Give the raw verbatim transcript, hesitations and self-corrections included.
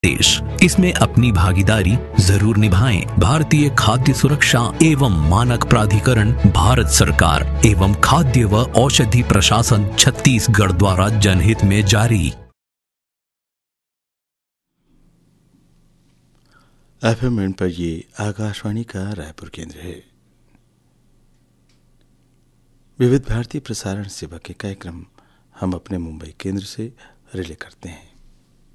देश इसमें अपनी भागीदारी जरूर निभाएं। भारतीय खाद्य सुरक्षा एवं मानक प्राधिकरण, भारत सरकार एवं खाद्य व औषधि प्रशासन छत्तीसगढ़ द्वारा जनहित में जारी। एफएम बैंड पर ये आकाशवाणी का रायपुर केंद्र है। विविध भारतीय प्रसारण सेवा के कार्यक्रम हम अपने मुंबई केंद्र से रिले करते हैं।